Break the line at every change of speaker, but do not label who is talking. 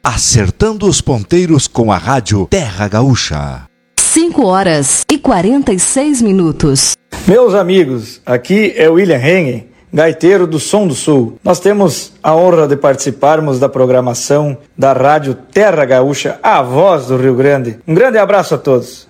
acertando os ponteiros com a rádio Terra Gaúcha.
5h46.
Meus amigos, aqui é William Hengen, gaiteiro do Som do Sul. Nós temos a honra de participarmos da programação da rádio Terra Gaúcha, a voz do Rio Grande. Um grande abraço a todos.